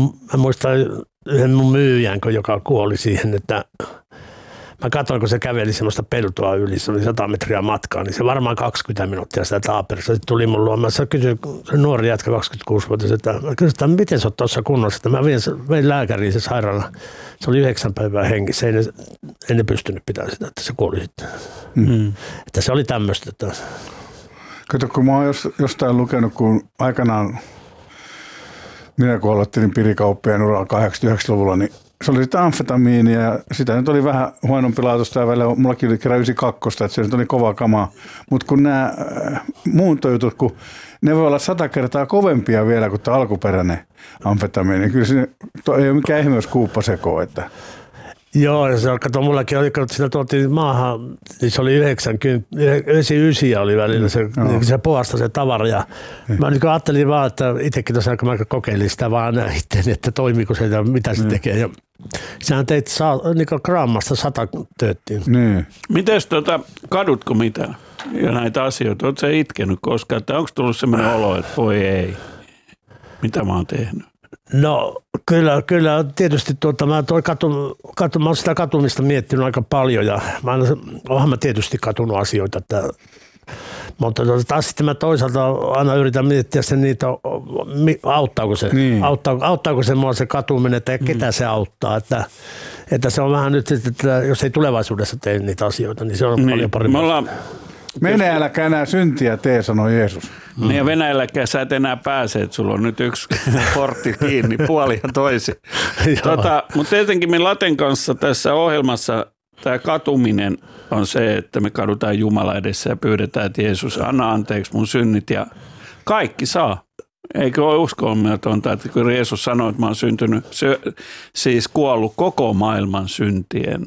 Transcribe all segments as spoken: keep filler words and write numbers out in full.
mä muistan yhden mun myyjän, joka kuoli siihen, että mä katsoin, kun se käveli semmoista peltoa yli, se oli sata metriä matkaa, niin se varmaan kaksikymmentä minuuttia sitä taaperissa. Sitten tuli mun luo, mä kysyin, se nuori jätkä kaksikymmentäkuusi-vuotias, että mä kysyin, että miten sä oot tuossa kunnossa, että mä vein, vein lääkäriin se sairaala. Se oli yhdeksän päivää hengissä, ei ne, ei ne pystynyt pitämään sitä, että se kuoli sitten. Mm. Että se oli tämmöistä. Että... Kato, kun mä oon jostain lukenut, kun aikanaan minä kun aloittelin pirikauppien uralla kahdeksankymmentäyhdeksänluvulla, niin se oli sitä amfetamiinia ja sitä nyt oli vähän huonompi laatusta ja välillä mullakin oli kerran yhdeksänkymmentäkaksi, että se nyt oli kovaa kamaa. Mutta kun nämä muuntojutut, kun ne voi olla sata kertaa kovempia vielä kuin tämä alkuperäinen amfetamiini. Kyllä se ei ole mikään ihme, jos kuuppa sekoo. Että. Joo, ja se kato, mullakin oli, kun sitä tuotiin maahan, niin se oli yhdeksänkymmentä, yhdeksänkymmentäyhdeksän oli välillä se, mm. se puhasta se tavara. Ja mm. mä niin ajattelin vaan, että itsekin tuossa kun mä kokeilin sitä vaan itseäni, että toimiiko se ja mitä se mm. tekee. Ja sehän teit niin grammasta sata tööttiin. Mm. Mites tota, kadutko mitään ja näitä asioita? Oletko sä itkenyt koskaan? Että onko tullut sellainen olo, että voi ei, mitä mä oon tehnyt? No kyllä, kyllä tietysti tuota, mä, toi katu, katu, mä oon sitä katumista miettinyt aika paljon ja mä oonhan mä tietysti katunut asioita, että, mutta taas sitten mä toisaalta aina yritän miettiä sen niitä, auttaako se, niin. Auttaa, auttaako se mua se katuminen, että ketä mm. se auttaa, että, että se on vähän nyt, että jos ei tulevaisuudessa tee niitä asioita, niin se on niin. paljon parempi. Mene äläkä enää syntiä tee, sanoi Jeesus. Mm. Niin ja Venäjälläkään sä et enää pääse, että sulla on nyt yksi portti kiinni, puoli ja toisi. tota, mutta tietenkin me Laten kanssa tässä ohjelmassa tämä katuminen on se, että me kadutaan Jumala edessä ja pyydetään, että Jeesus anna anteeksi mun synnit ja kaikki saa. Eikö ole uskomatonta, että kun Jeesus sanoi, että mä oon syntynyt, siis kuollut koko maailman syntien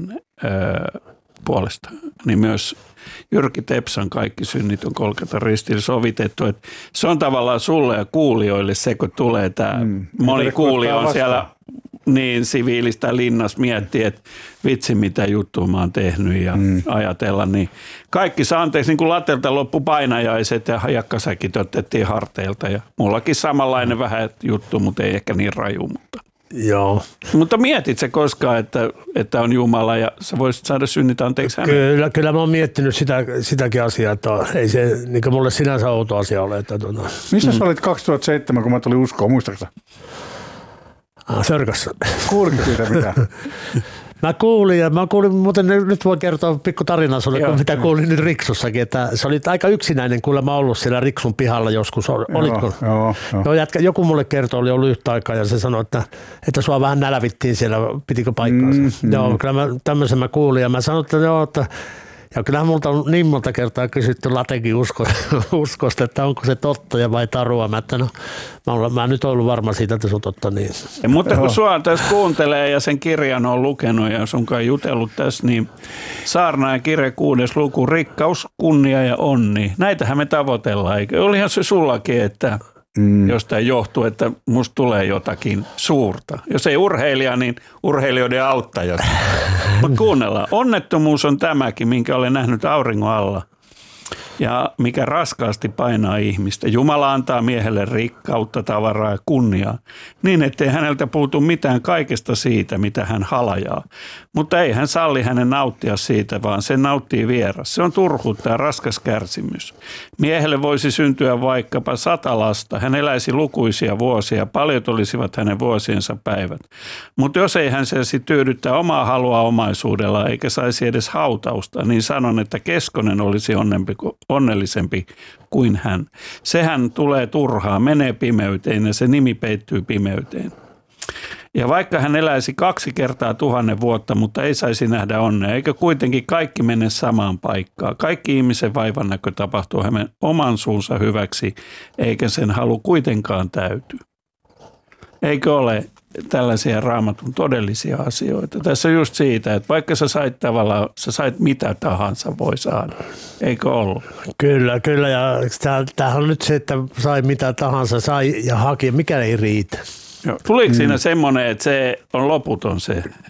öö, puolesta, niin myös Jyrki Tepsan kaikki synnit on Kolkatan ristillä sovitettu. Että se on tavallaan sulle ja kuulijoille se, kun tulee tämä mm. moni kuulija on siellä niin siviilistä linnassa miettii, että vitsi mitä juttua mä oon tehnyt ja mm. ajatella. Niin kaikki saa anteeksi, niin kuin Latelta loppu painajaiset ja Jakkasäkin otettiin harteilta. Ja mullakin samanlainen mm. vähän juttu, mutta ei ehkä niin raju. Mutta. Joo. Mutta mietit se koskaan, että, että on Jumala ja sä voisit saada synnit anteeksi hänen? Kyllä, kyllä mä oon miettinyt sitä, sitäkin asiaa, että ei se niin mulle sinänsä outo asia ole. Että tuota. Missä mm. sä olit kaksituhattaseitsemän, kun mä tulin uskoon, muistaaksä? Ah, Sörkässä. Kuuliko siitä mitään? Mä kuulin ja mä kuulin, muuten nyt voin kertoa pikku tarinaa sulle, kun mitä kuulin nyt Riksussakin, että sä olit aika yksinäinen kuulemma ollut siellä Riksun pihalla joskus, olitko? Joo, joo, joo. Jätkä, joku mulle kertoi, oli ollut yhtä aikaa ja se sanoi, että, että sua vähän nälvittiin siellä, pitikö paikkaansa. Mm, mm. Joo, kyllä mä tämmöisen mä kuulin ja mä sanoin, että joo, että ja kyllähän multa on niin monta kertaa kysytty Latenkin usko, uskosta, että onko se totta ja vai tarua. Mä, että no, mä, olen, mä nyt ollut varma siitä, että se on totta. Niin. Ja, mutta kun sua tässä kuuntelee ja sen kirjan on lukenut ja sunkaan jutellut tässä, niin Saarna ja kirja kuudes luku, rikkaus, kunnia ja onni. Näitähän me tavoitellaan, eikö? Olihan se sullakin, että mm. jostain johtuu, että musta tulee jotakin suurta. Jos ei urheilija, niin urheilijoiden auttaja. Mutta kuunnellaan. Onnettomuus on tämäkin, minkä olen nähnyt auringon alla ja mikä raskaasti painaa ihmistä. Jumala antaa miehelle rikkautta, tavaraa ja kunniaa, niin ettei häneltä puutu mitään kaikesta siitä, mitä hän halajaa. Mutta ei hän salli hänen nauttia siitä, vaan se nauttii vieras. Se on turhuutta ja raskas kärsimys. Miehelle voisi syntyä vaikkapa sata lasta. Hän eläisi lukuisia vuosia, paljon olisivat hänen vuosiensa päivät. Mutta jos ei hän saisi tyydyttää omaa halua omaisuudella eikä saisi edes hautausta, niin sanon, että Keskonen olisi onnempi onnellisempi kuin hän. Sehän tulee turhaa, menee pimeyteen ja se nimi peittyy pimeyteen. Ja vaikka hän eläisi kaksi kertaa tuhannen vuotta, mutta ei saisi nähdä onnea, eikä kuitenkin kaikki mene samaan paikkaan. Kaikki ihmisen vaivan näkö tapahtuu hänen oman suunsa hyväksi, eikä sen halu kuitenkaan täyty. Eikö ole tällaisia Raamatun todellisia asioita? Tässä on just siitä, että vaikka sä sait tavallaan, sä sait mitä tahansa voi saada. Eikö ollut? Kyllä, kyllä. Ja tämähän on nyt se, että sai mitä tahansa, sai ja haki, mikä ei riitä. Joo. Tuliko mm. siinä semmoinen, että se on loputon se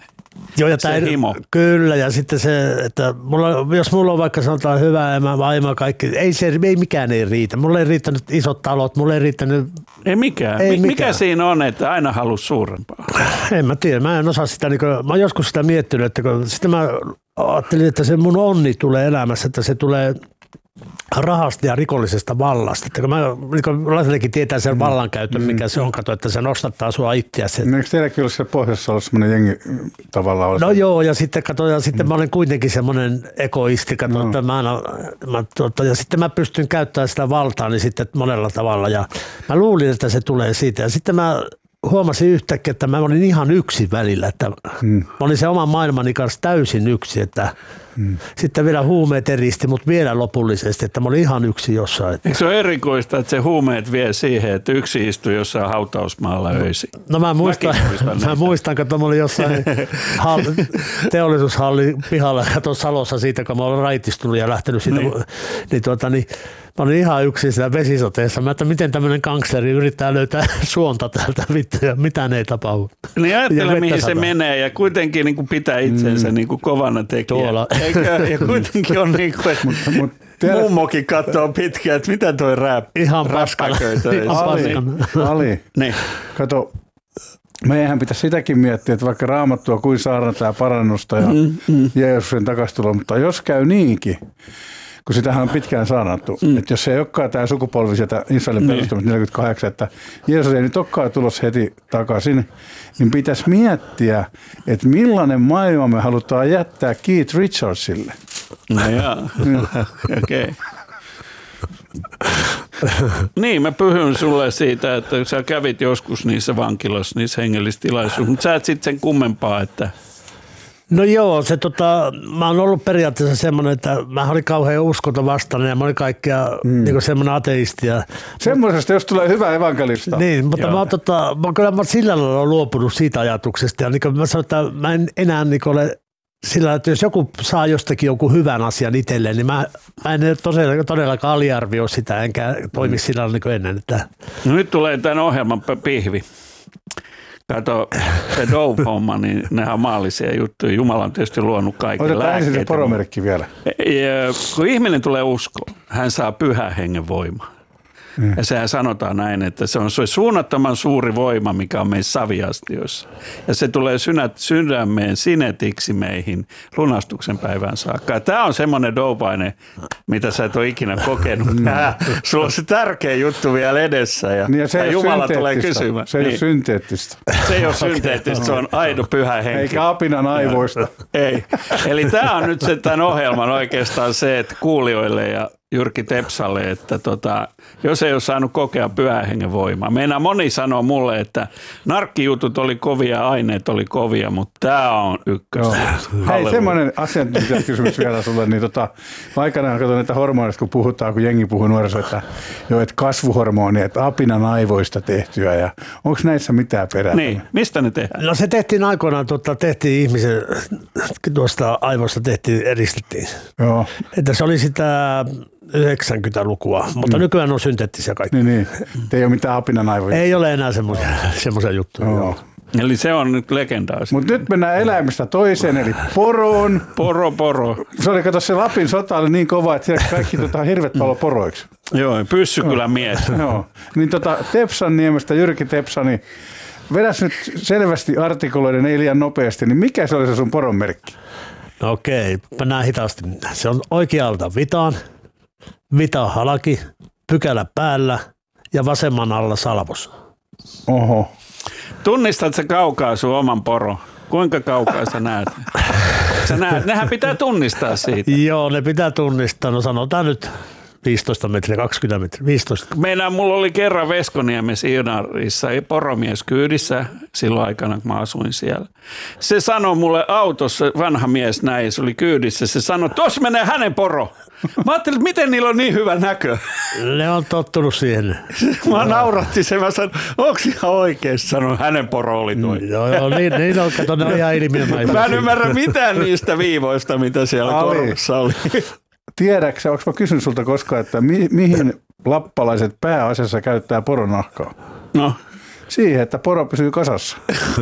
Joo, ja se tää, himo. Kyllä, ja sitten se, että mulla, jos mulla on vaikka sanotaan hyvä emä, vaimo, kaikki, ei, se, ei mikään ei riitä. Mulla ei riittänyt isot talot, mulla ei riittänyt... Ei mikään. Ei Mikä mikään. siinä on, että aina halus suurempaa? En mä tiedä, mä en osaa sitä, niin kuin, mä oon joskus sitä miettinyt, että kun, sitten mä ajattelin, että se mun onni tulee elämässä, että se tulee rahasta ja rikollisesta vallasta. Että kun mä, niin kuin Lasenekin tietää sen vallankäytön, mikä se on, kato, että se nostattaa sua itseäsi. No, eikö teilläkin ollut siellä pohjoisessa ollut semmoinen jengi tavallaan? No joo, ja sitten, kato, ja sitten mm. mä olen kuitenkin semmoinen egoisti, kato, no. että mä aina, mä, tuota, ja sitten mä pystyn käyttämään sitä valtaa niin sitten monella tavalla, ja mä luulin, että se tulee siitä, ja sitten mä huomasin yhtäkkiä, että mä olin ihan yksin välillä, että mm. mä olin se oman maailmani kanssa täysin yksi, että mm. sitten vielä huumeet eristi, mutta vielä lopullisesti, että mä olin ihan yksin jossain. Että... Eikö se ole erikoista, että se huumeet vie siihen, että yksi istuu jossain hautausmaalla öisin? No mä muistan, muistan mä muistan, että mä olin jossain hall, teollisuushalli pihalla, kato Salossa siitä, kun mä olen raitistunut ja lähtenyt siitä, niin, niin, tuota, niin mä olin ihan yksin siellä vesisoteessa. Mä että miten tämmöinen gangsteri yrittää löytää suonta täältä vittu ja mitään ei tapahdu. Niin ajattele mihin se menee ja kuitenkin niin kuin pitää itsensä mm. niin kuin kovana tekijänä. Eikö? Ja kuitenkin on niin kuin, että mut, mut, mummokin katsoo pitkään, että mitä toi rää, ihan paskana. Ali, Ali. Niin. Kato, meidän pitäisi sitäkin miettiä, että vaikka Raamattua kuin saarnataan parannusta ja mm, mm. Jeesuksen takastuloa, mutta jos käy niinkin, kun sitähän on pitkään saarnattu, mm. että jos ei olekaan tämä sukupolvi sieltä Israelin perustamista neljäkymmentäkahdeksan, että Jeesus ei nyt olekaan tulossa heti takaisin, niin pitäisi miettiä, että millainen maailma me halutaan jättää Keith Richardsille. No jaa, okei. Okay. Niin, mä pyhyn sulle siitä, että sä kävit joskus niissä vankiloissa, niissä hengellistilaisuissa, mutta sä et sitten sen kummempaa, että... No joo, se tota, mä oon ollut periaatteessa semmoinen, että mä olin kauhean uskonto vastainen ja mä olin kaikkea mm. niin semmoinen ateisti. Ja, semmoisesta, jos tulee hyvä evankelista. Niin, mutta joo. mä oon tota, mä, kyllä mä oon sillä lailla luopunut siitä ajatuksesta ja niin kuin mä sanon, että mä en enää niin ole sillä, että jos joku saa jostakin jonkun hyvän asian itselleen, niin mä, mä en todella, todellakaan aliarvioi sitä, enkä toimi mm. sillä niin kuin ennen. Että... No nyt tulee tämän ohjelman pihvi. Kato, se Dove-homma, niin nehän on maallisia juttuja. Jumala on tietysti luonut kaiken lääkkeitä. Otetaan ensin se poromerkki vielä. Ja kun ihminen tulee uskoon, hän saa pyhän hengen voimaa. Mm. Ja sehän sanotaan näin, että se on se suunnattoman suuri voima, mikä on meissä saviastioissa. Ja se tulee synät, sydämeen sinetiksi meihin lunastuksen päivään saakka. Ja tämä on semmoinen doupainen, mitä sä et ole ikinä kokenut. Tää, sulla on se tärkeä juttu vielä edessä ja, niin ja, ja Jumala tulee kysymään. Se ei niin. ole synteettistä. Se ei ole synteettistä, se on aito pyhä henki. Eikä apinan aivoista. Ei. Eli tämä on nyt se tämän ohjelman oikeastaan se, että kuulijoille ja Jyrki Tepsalle, että tota, jos ei ole saanut kokea pyhän hengen voimaa. Meinaa moni sanoo mulle, että narkkijutut oli kovia, aineet oli kovia, mutta tämä on ykkös. Hei, semmoinen asiantuntijakysymys vielä sulle. Niin tota, aikanaan katsoin näitä hormoneista, kun puhutaan, kun jengi puhuu nuoriso, että, jo, että kasvuhormoni, että apinan aivoista tehtyä. Ja onko näissä mitään perää? Niin, mistä ne tehdään? No se tehtiin aikoinaan, tuota, tehtiin ihmisen, tuosta aivoista tehtiin, eristettiin. Joo. Että se oli sitä yhdeksänkymmentälukua, mutta mm. nykyään on synteettisiä kaikki. Niin, niin. Ei ole mitään apinan aivoja. Ei ole enää semmoisia, semmoisia juttuja. Joo. Eli se on nyt legendaa. Mutta nyt mennään eläimistä toiseen, eli poroon. Poro, poro. Se oli, kato, se Lapin sota oli niin kova, että siellä kaikki tota, hirvet palo poroiksi. Joo, Pyssykylän mies. Joo. Niin tota, Tepsanniemestä, Jyrki Tepsani, vedäs nyt selvästi artikuloiden, ei liian nopeasti, niin mikä se oli se sun poron merkki? No okei, mennään hitaasti. Se on oikealta vitaan, vita halki, pykälä päällä ja vasemman alla salvos. Oho. Tunnistat sä kaukaa sun oman poron? Kuinka kaukaa sä näet? Sä näet? Nehän pitää tunnistaa siitä. Joo, ne pitää tunnistaa. No sanotaan nyt viisitoista metriä, kaksikymmentä metriä, viisitoista. Meillä mulla oli kerran Veskoniemes Inarissa poromies kyydissä silloin aikana, kun mä asuin siellä. Se sanoi mulle autossa, vanha mies näin, se oli kyydissä, se sanoi, että tuossa menee hänen poro. Mä ajattelin, että miten niillä on niin hyvä näkö. Ne on tottunut siihen. Mä naurattiin sen, mä sanoin, onko ihan oikeasti, sanoin, hänen poro oli toi. Joo, joo, niin, niin on, kato, ne on ihan ilmiömäisiä. Mä en ymmärrä mitään niistä viivoista, mitä siellä Ali. Korossa oli. Tiedätkö, onko mä kysynyt sulta koskaan, että mi- mihin lappalaiset pääasiassa käyttää poronahkaa? No. Siihen, että poro pysyy kasassa.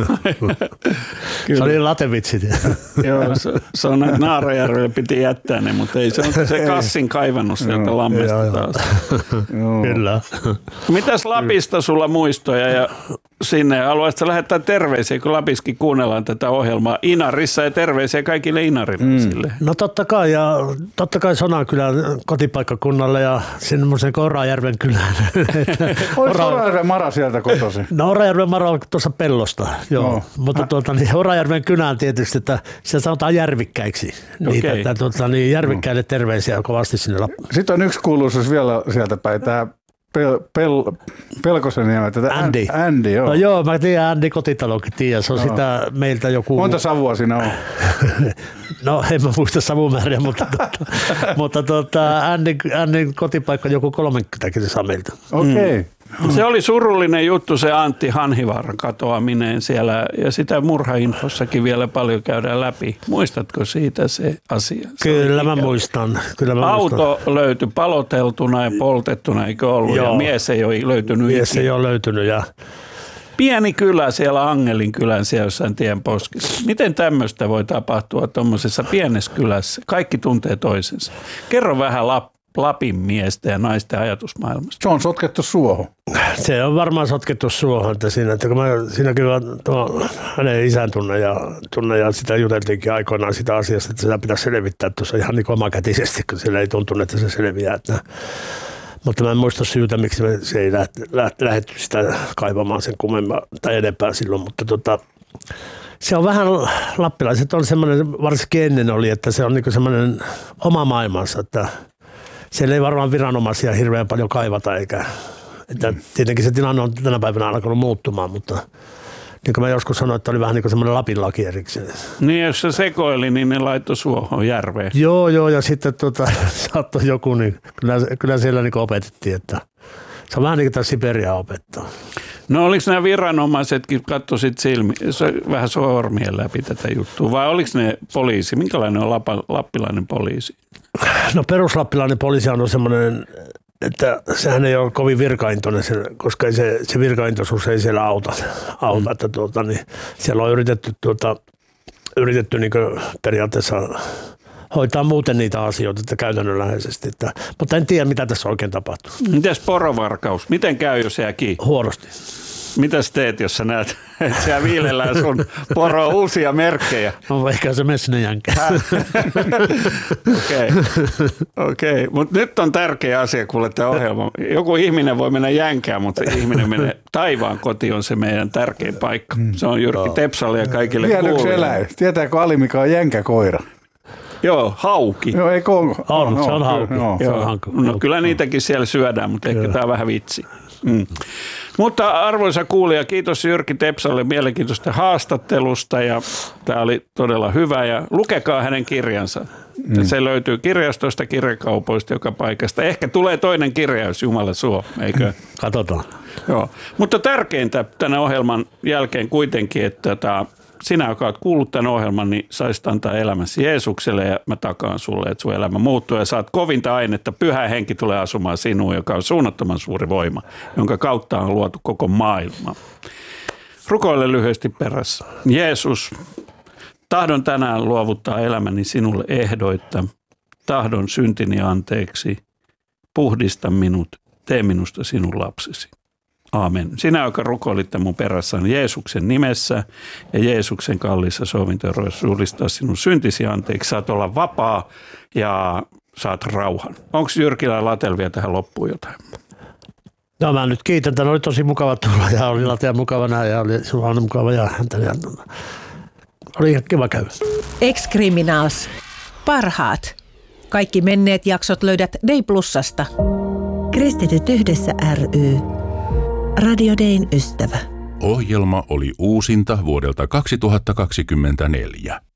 Se oli latevitsit. Joo, se, se on näitä Naarajärvelle piti jättää ne, mutta ei se on se kassin kaivannut sieltä lammesta joo, taas. Joo. Kyllä. Mitäs Lapista sulla muistoja ja sinne? Haluaisitko lähettää terveisiä, kun Lapiskin kuunnellaan tätä ohjelmaa Inarissa ja terveisiä kaikille inarilaisille? Mm. No totta kai, ja totta kai Sonankylän kotipaikkakunnalle ja semmoisen Orajärven kylään. Oliko Orajärven Mara sieltä kotoisin? No Orajärven Mara on tuossa Pellosta, joo. No. Mutta tuota, niin Orajärven kylään tietysti, että siellä sanotaan järvikkäiksi. Niitä, okay. että, tuota, niin järvikkäille terveisiä kovasti sinne. Sitten on yksi kuuluisuus vielä sieltä päin, tämä Pel, pel, Pelkosen nimeltä. Andy. Andy, joo. No joo, mä tiedän Andy kotitalokin, tiedän. Se on no. sitä meiltä joku... Monta savua siinä on? No en mä muista savumääriä, mutta, tuota, mutta tuota, Andy, Andyn kotipaikka joku kolmekymmentäkin se saa meiltä. Okei. Okay. Mm. Se oli surullinen juttu se Antti Hanhivaaran katoaminen siellä ja sitä murhainfossakin vielä paljon käydään läpi. Muistatko siitä se asia? Se Kyllä mä muistan. Kyllä mä Auto muistan. löytyi paloteltuna ja poltettuna, eikö ollut? Joo. Ja mies ei ole löytynyt. Mies ikinä. ei ole löytynyt. Ja... Pieni kylä siellä Angelin kylän siellä jossain tien poskissa. Miten tämmöistä voi tapahtua tuommoisessa pienessä kylässä? Kaikki tuntee toisensa. Kerro vähän Lap- Lapin miesten ja naisten ajatusmaailmasta. Se on sotkettu suohon. Se on varmaan sotkettu suohon, että siinä, että kun mä siinä kyllä tuo, hänen isän tunne ja, tunne ja sitä juteltiinkin aikoinaan sitä asiasta, että sitä pitäisi selvittää tuossa ihan niin omakätisesti, kun sillä ei tuntunut, että se selviää. Että, mutta mä en muista syytä, miksi me se ei lähdetty sitä kaivamaan sen kummemmin tai enempää silloin, mutta tota, se on vähän, lappilaiset on semmoinen, varsinkin ennen oli, että se on niin semmoinen oma maailmansa, että siellä ei varmaan viranomaisia hirveän paljon kaivata, eikä, että tietenkin se tilanne on tänä päivänä alkanut muuttumaan, mutta niin kuin mä joskus sanoin, että oli vähän niin kuin semmoinen Lapin laki erikseen. Niin, jos se sekoili, niin ne laittoi suohon järveen. Joo, joo, ja sitten tuota, saattoi joku, niin kyllä, kyllä siellä niin opetettiin, että se on vähän niin kuin tämä Siberia opettaa. No oliko nämä viranomaisetkin, katsoisit silmi, vähän sormien läpi tätä juttua, vai oliko ne poliisi? Minkälainen on lapa, lappilainen poliisi? No peruslappilainen poliisi on semmoinen, että sehän ei ole kovin virkaintoinen, koska ei se, se virkaintoisuus ei siellä auta. auta mm. että tuota, niin siellä on yritetty, tuota, yritetty niin periaatteessa hoitaa muuten niitä asioita että käytännönläheisesti. Että, mutta en tiedä, mitä tässä oikein tapahtuu. Mites porovarkaus? Miten käy, jos jää kiinni? Huonosti. Mitäs teet, jos sä näet, että siellä viilellään sun poroa uusia merkkejä? No ehkä se mene sinne jänkään. Okei, okay. Mutta nyt on tärkeä asia kuule tämä ohjelma. Joku ihminen voi mennä jänkään, mutta se ihminen menee taivaan kotiin on se meidän tärkein paikka. Se on Jyrki Tepsalle ja kaikille kuulijoille. eläin. Tietääkö Ali, mikä on jänkäkoira? Joo, hauki. Joo, ei on, on, se on hauki. No, se on hauki. No, kyllä niitäkin siellä syödään, mutta kyllä. Ehkä tämä on vähän vitsi. Mm. Mutta arvoisa kuulija, kiitos Jyrki Tepsalle mielenkiintoista haastattelusta ja tämä oli todella hyvä ja lukekaa hänen kirjansa. Mm. Se löytyy kirjastoista, kirjakaupoista, joka paikasta. Ehkä tulee toinen kirjaus, Jumala suo, eikö? Katsotaan. Joo. Mutta tärkeintä tänä ohjelman jälkeen kuitenkin, että tämä sinä, joka olet kuullut tämän ohjelman, niin saisit antaa elämäsi Jeesukselle ja mä takaan sulle, että sun elämä muuttuu ja saat kovinta ainetta. Pyhä henki tulee asumaan sinuun, joka on suunnattoman suuri voima, jonka kautta on luotu koko maailma. Rukoile lyhyesti perässä. Jeesus, tahdon tänään luovuttaa elämäni sinulle ehdoitta. Tahdon syntini anteeksi. Puhdista minut. Tee minusta sinun lapsesi. Aamen. Sinä, joka rukoilitte mun perässäni Jeesuksen nimessä ja Jeesuksen kalliissa sovintoeroissa julistaa sinun syntisi anteeksi. Saat olla vapaa ja saat rauhan. Onko Jyrkillä Latelvia tähän loppuun jotain? No mä nyt kiitän. Tämä oli tosi mukava tulla ja oli Latea mukavana ja oli sulla mukava ja häntä. Oli ihan kiva käydä. Ex-Criminals. Parhaat. Kaikki menneet jaksot löydät Day Plusasta. Kristityt yhdessä ry. Radio Dayn ystävä. Ohjelma oli uusinta vuodelta kaksituhattakaksikymmentäneljä.